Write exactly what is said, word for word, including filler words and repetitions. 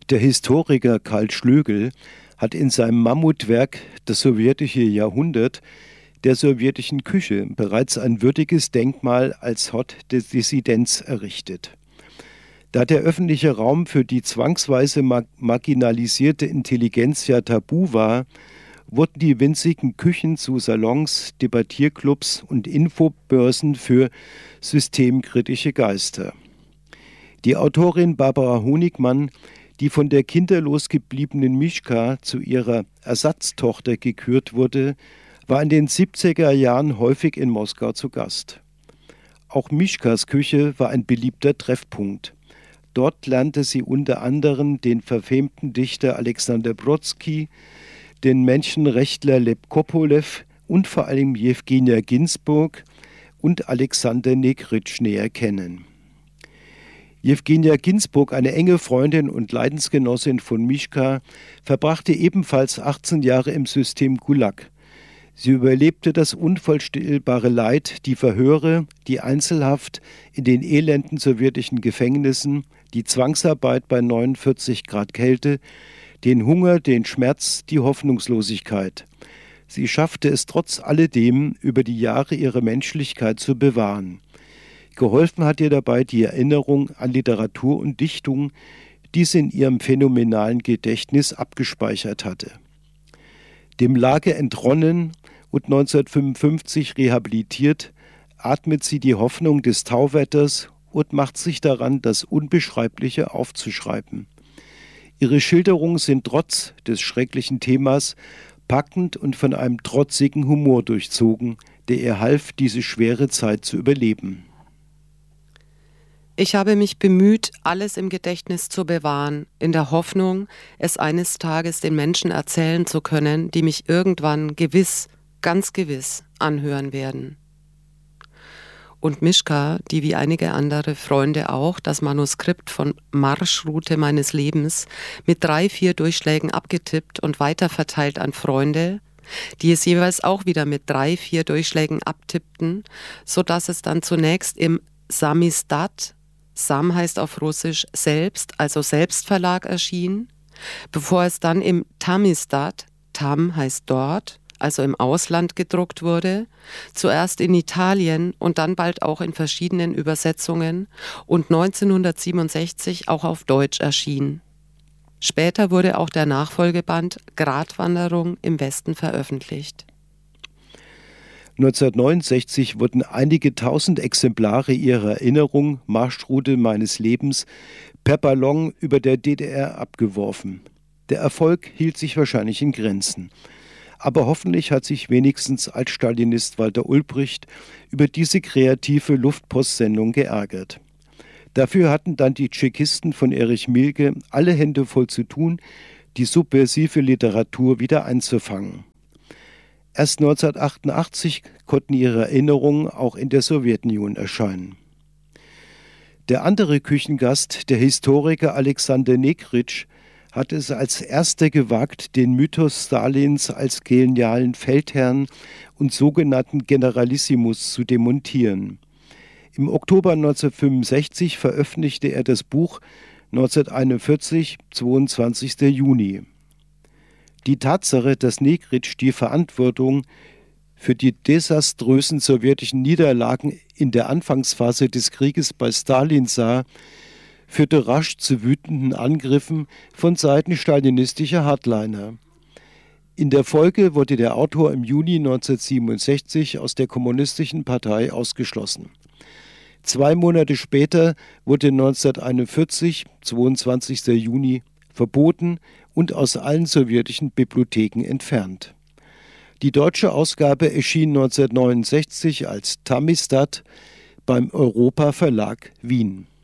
Der Historiker Karl Schlögl hat in seinem Mammutwerk »Das sowjetische Jahrhundert« der sowjetischen Küche bereits ein würdiges Denkmal als Hort der Dissidenz errichtet. Da der öffentliche Raum für die zwangsweise marginalisierte Intelligenz ja tabu war, wurden die winzigen Küchen zu Salons, Debattierclubs und Infobörsen für systemkritische Geister. Die Autorin Barbara Honigmann, die von der kinderlos gebliebenen Mischka zu ihrer Ersatztochter gekürt wurde, war in den siebziger Jahren häufig in Moskau zu Gast. Auch Mischkas Küche war ein beliebter Treffpunkt. Dort lernte sie unter anderem den verfemten Dichter Alexander Brodsky, den Menschenrechtler Leb Kopolew und vor allem Jewgenia Ginzburg und Alexander Negritsch näher kennen. Jewgenia Ginzburg, eine enge Freundin und Leidensgenossin von Mischka, verbrachte ebenfalls achtzehn Jahre im System Gulag. Sie überlebte das unvorstellbare Leid, die Verhöre, die Einzelhaft in den elenden sowjetischen Gefängnissen, die Zwangsarbeit bei neunundvierzig Grad Kälte, den Hunger, den Schmerz, die Hoffnungslosigkeit. Sie schaffte es trotz alledem, über die Jahre ihre Menschlichkeit zu bewahren. Geholfen hat ihr dabei die Erinnerung an Literatur und Dichtung, die sie in ihrem phänomenalen Gedächtnis abgespeichert hatte. Dem Lager entronnen und neunzehnhundertfünfundfünfzig rehabilitiert, atmet sie die Hoffnung des Tauwetters und macht sich daran, das Unbeschreibliche aufzuschreiben. Ihre Schilderungen sind trotz des schrecklichen Themas packend und von einem trotzigen Humor durchzogen, der ihr half, diese schwere Zeit zu überleben. Ich habe mich bemüht, alles im Gedächtnis zu bewahren, in der Hoffnung, es eines Tages den Menschen erzählen zu können, die mich irgendwann gewiss, ganz gewiss anhören werden. Und Mischka, die wie einige andere Freunde auch das Manuskript von Marschroute meines Lebens mit drei, vier Durchschlägen abgetippt und weiterverteilt an Freunde, die es jeweils auch wieder mit drei, vier Durchschlägen abtippten, sodass es dann zunächst im Samizdat, Sam heißt auf Russisch selbst, also Selbstverlag erschien, bevor es dann im Tamizdat, Tam heißt dort, also im Ausland gedruckt wurde, zuerst in Italien und dann bald auch in verschiedenen Übersetzungen und neunzehnhundertsiebenundsechzig auch auf Deutsch erschien. Später wurde auch der Nachfolgeband Gratwanderung im Westen veröffentlicht. neunzehnhundertneunundsechzig wurden einige tausend Exemplare ihrer Erinnerung Marschroute meines Lebens per Ballon über der D D R abgeworfen. Der Erfolg hielt sich wahrscheinlich in Grenzen. Aber hoffentlich hat sich wenigstens Altstalinist Walter Ulbricht über diese kreative Luftpostsendung geärgert. Dafür hatten dann die Tschekisten von Erich Mielke alle Hände voll zu tun, die subversive Literatur wieder einzufangen. Erst neunzehnhundertachtundachtzig konnten ihre Erinnerungen auch in der Sowjetunion erscheinen. Der andere Küchengast, der Historiker Alexander Negritsch, hat es als erster gewagt, den Mythos Stalins als genialen Feldherrn und sogenannten Generalissimus zu demontieren. Im Oktober neunzehnhundertfünfundsechzig veröffentlichte er das Buch neunzehnhunderteinundvierzig, zweiundzwanzigster Juni. Die Tatsache, dass Negritsch die Verantwortung für die desaströsen sowjetischen Niederlagen in der Anfangsphase des Krieges bei Stalin sah, führte rasch zu wütenden Angriffen von Seiten stalinistischer Hardliner. In der Folge wurde der Autor im Juni neunzehnhundertsiebenundsechzig aus der Kommunistischen Partei ausgeschlossen. Zwei Monate später wurde neunzehnhunderteinundvierzig, zweiundzwanzigster Juni, verboten und aus allen sowjetischen Bibliotheken entfernt. Die deutsche Ausgabe erschien neunzehnhundertneunundsechzig als Tamizdat beim Europa Verlag Wien.